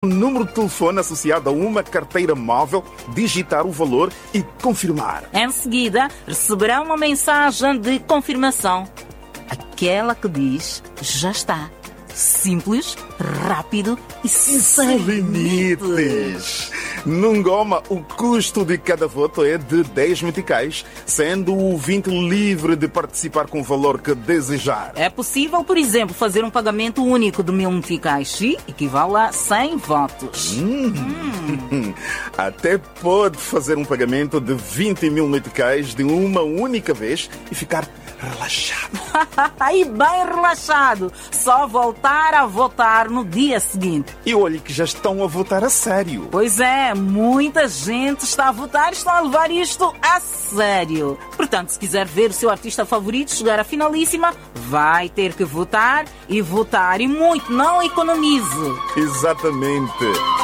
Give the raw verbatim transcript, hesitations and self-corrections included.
número de telefone associado a uma carteira móvel, digitar o valor e confirmar. Em seguida, receberá uma mensagem de confirmação. Aquela que diz, já está. Simples, rápido e sem limites. Num Goma, o custo de cada voto é de dez meticais, sendo o ouvinte livre de participar com o valor que desejar. É possível, por exemplo, fazer um pagamento único de mil meticais e equivale a cem votos. Hum. Hum. Até pode fazer um pagamento de vinte mil meticais de uma única vez e ficar relaxado. E bem relaxado. Só voltar a votar no dia seguinte. E olhe que já estão a votar a sério. Pois é, muita gente está a votar e estão a levar isto a sério. Portanto, se quiser ver o seu artista favorito chegar à finalíssima, vai ter que votar e votar e muito, não economize. Exatamente.